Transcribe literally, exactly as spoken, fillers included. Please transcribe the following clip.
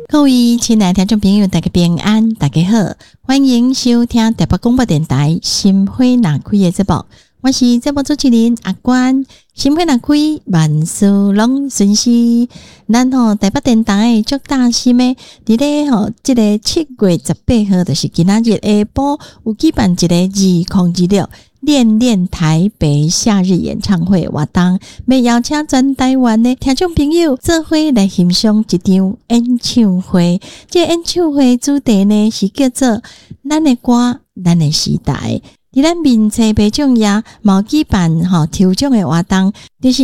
各位亲爱的听众朋友，大家平安，大家好，欢迎收听台北广播电台心花若开的节目，我是节目主持人阿关。心花若开，万事拢顺遂。咱吼台北电台足大心的，伫咧吼即个七月十八号，就是今仔日下晡有举办一个二零二六恋恋台北夏日演唱会活动，要邀请全台湾的听众朋友做伙来欣赏一场演唱会。这演唱会主题呢是叫做咱的歌，咱的时代。伫咱民册颁奖夜，毛举办吼抽奖的活动，就是